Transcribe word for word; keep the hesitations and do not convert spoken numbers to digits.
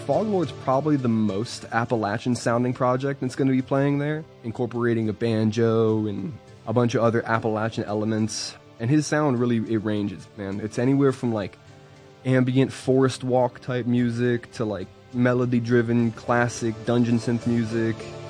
Foglord's probably the most Appalachian-sounding project that's going to be playing there, incorporating a banjo and a bunch of other Appalachian elements. And his sound really, it ranges, man. It's anywhere from, like, ambient forest walk type music to, like, melody-driven classic dungeon synth music.